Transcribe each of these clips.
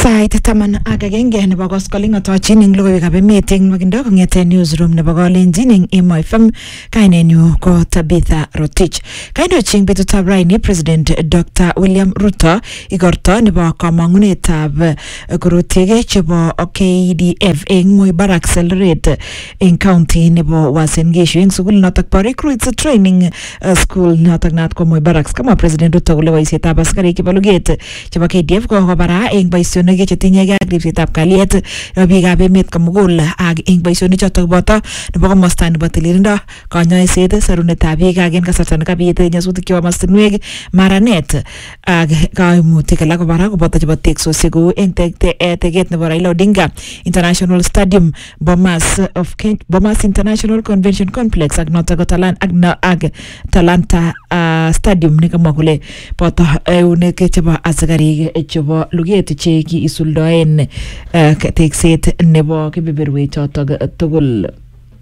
Sait taman agenge nebo koskoling atochin ing logoiwekab emet eng nwakindo kong'ete newsroom nebo Kalenjin eng Emo FM. Kainenyu ko Tabitha Rotich. Kaindochin betutab raini President Dr. William Ruto igorto nebo kamang'unetab korotwek chebo KDF eng Moi Barracks Accelerate eng county nebo Uasin Gishu eng sukul notok bo Recruits Training School notok naat ko Moi Barracks. Kama President Ruto kole boisietab askarik chebo luget chebo KDF ko kobara eng boisionik chetinye ak ripsetab kalyet nebo biikab emet komugul ak eng boisionik chotok boto nebo komosta nebo tililindo, kanyoiset, sarunetab biik ak eng kasarta nekabit nyasutik chebo mastinwek, maranet ak kaimutik alak kobara koboto chebo teksosiek kou eng teget nebo Raila Odinga International Stadium, Bomas International Convention Complex ak notok ak Talanta Stadium nekamwa kole boto eunek chebo asikarik chebo luget che kiisuldoen tekset nebo kebeberwek chotok tugul.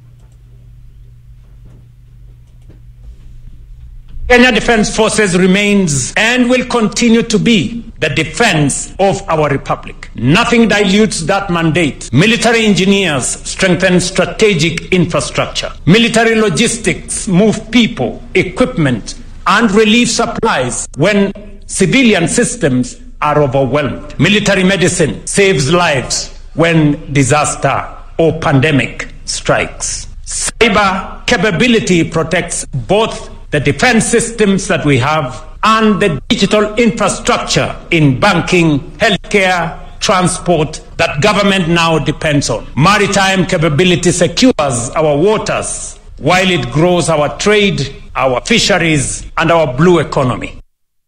Kenya Defence Forces remains and will continue to be the defense of our republic. Nothing dilutes that mandate. Military engineers strengthen strategic infrastructure. Military logistics move people, equipment, and relief supplies when civilian systems are overwhelmed. Military medicine saves lives when disaster or pandemic strikes. Cyber capability protects both the defense systems that we have and the digital infrastructure in banking, healthcare, transport that government now depends on. Maritime capability secures our waters while it grows our trade, our fisheries, and our blue economy.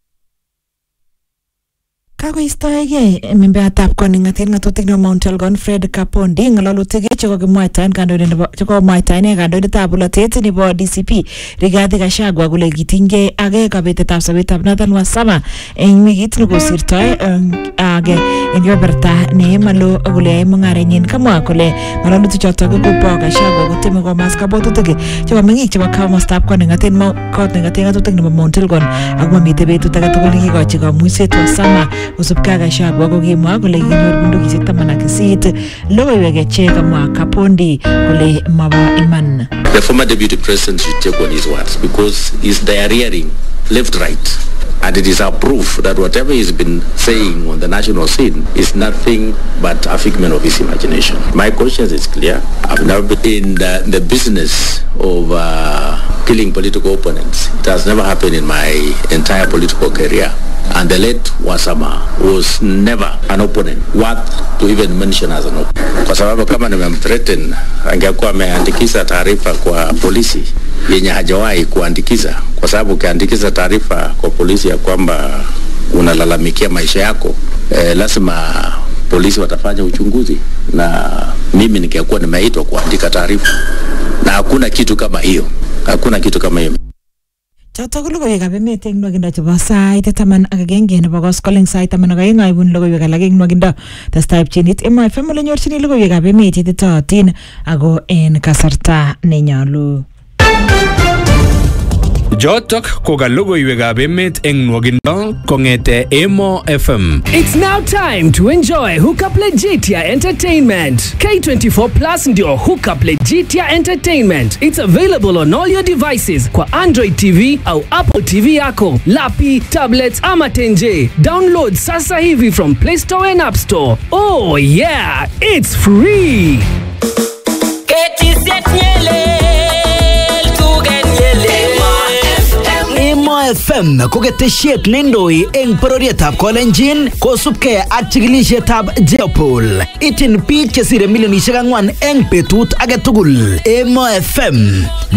Kakoistoege membeatab koning'atet ng'atutik nebo Mount Elgon Fred Kapondi ng'alalutik chekokimwaitaen kandoindetab bolotet nebo DCP Rigathi Gachagua kole kitinygei ak kabetetab sobetab Nathan Wasama eng wikit nekosirtoi ak eng kebeberta nemalo kole yae mung'arenyin. Kamwa kole ng'alalutik chotok kobo Gachagua koteme komas kabwatutik chebo meng'ik chebo komostab koning'atet ng'atutik nebo Mount Elgon ak mamite betut age tugul nekikochi kamuiset Wasama usubka Gachagua kokimwa kole kinyor bundukisiek 18 logoiwek che kamwa Kapondi kole mabo iman. The former deputy president should take on his words because he's diarrheaing left right, and it is our proof that whatever he's been saying on the national scene is nothing but a figment of his imagination. My conscience is clear. I've never been in the business of killing political opponents. It has never happened in my entire political career. And the late Wasama was never an opponent worth to even mention as an opponent. Kwa sababu kama nimemthreaten angekuwa ameandikisha taarifa kwa polisi yenye hajawahi kuandikiza, kwa sababu ukiandikiza taarifa kwa polisi ya kwamba unalalamikia maisha yako, lazima polisi watafanya uchunguzi, na mimi ningekuwa nimeitwa kuandika taarifa, na hakuna kitu kama hiyo. Chotok logoiwekab emet eng nwakindo chebo sait taman ak agenge nebo koskoling sait taman ak aeng aibun logoiwek alak eng nwakindo. Testai pchinit Emo FM ole nyorchini logoiwekab emet ititootin ako en kasarta nenyolu. Jotok ko ka logoiwekab emet eng nwakindo kong'ete Emo FM. It's now time to enjoy Hookup Legitia Entertainment. K24 Plus ndio Hookup Legitia Entertainment. It's available on all your devices kwa Android TV au Apple TV yako, lapi, tablets ama tenje. Download sasa hivi from Play Store and App Store. Oh yeah, it's free. Emo FM ko ketesiet neindoi eng bororietab Kalenjin kosubkei ak chikilisietab Jeopol. Itin biik chesire milionisiek 4 eng betut age tugul. Emo FM